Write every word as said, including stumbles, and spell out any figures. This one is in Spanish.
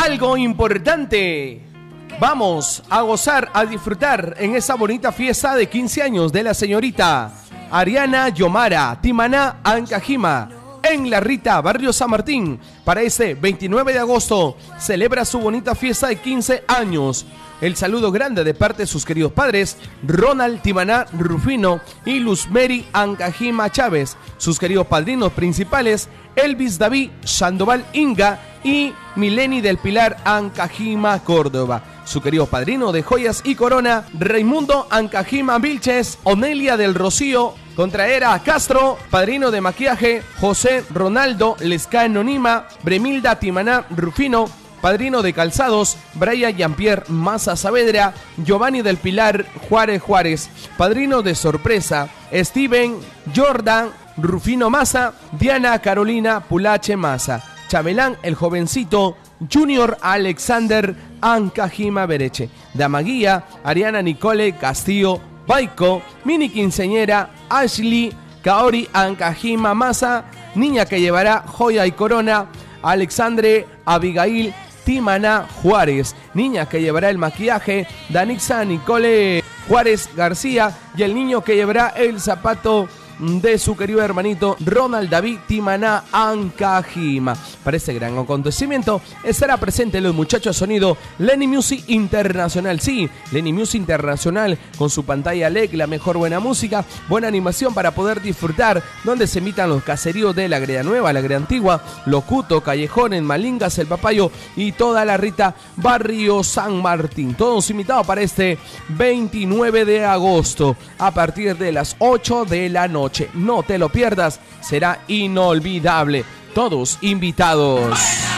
algo importante. Vamos a gozar, a disfrutar en esa bonita fiesta de quince años de la señorita Ariana Yomara Timaná Ancajima en La Rita, Barrio San Martín. Para este veintinueve de agosto celebra su bonita fiesta de quince años. El saludo grande de parte de sus queridos padres, Ronald Timaná Rufino y Luzmeri Ancajima Chávez. Sus queridos padrinos principales, Elvis David Sandoval Inga y Mileni del Pilar Ancajima Córdoba. Su querido padrino de joyas y corona, Raimundo Ancajima Vilches, Onelia del Rocío Contraera Castro, padrino de maquillaje, José Ronaldo Lescano Nima, Bremilda Timaná Rufino, padrino de calzados, Brian Jean-Pierre Maza Saavedra, Giovanni del Pilar Juárez Juárez, padrino de sorpresa, Steven Jordan Rufino Maza, Diana Carolina Pulache Maza, Chabelán el jovencito, Junior Alexander Ancajima Bereche, Damaguía, Ariana Nicole Castillo Baico, mini quinceñera, Ashley Kaori Ancajima Maza, niña que llevará joya y corona, Alexandre Abigail Timaná Juárez, niña que llevará el maquillaje, Danixa Nicole Juárez García, y el niño que llevará el zapato de su querido hermanito Ronald David Timaná Ancajima. Para este gran acontecimiento estará presente los muchachos de sonido Lenny Music Internacional. Sí, Lenny Music Internacional con su pantalla L E D, la mejor buena música, buena animación para poder disfrutar, donde se emitan los caseríos de la Greda Nueva, la Greda Antigua, Locuto, Callejón, en Malingas, El Papayo y toda la Rita, Barrio San Martín. Todos invitados para este veintinueve de agosto a partir de las ocho de la noche. No te lo pierdas, será inolvidable. Todos invitados.